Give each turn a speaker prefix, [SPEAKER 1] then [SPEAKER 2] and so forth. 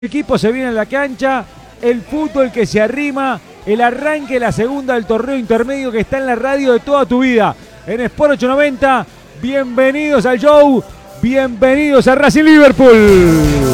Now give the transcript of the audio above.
[SPEAKER 1] equipo se viene a la cancha, el fútbol que se arrima, el arranque de la segunda del torneo intermedio que está en la radio de toda tu vida. En Sport 890, bienvenidos al show, bienvenidos a Racing Liverpool.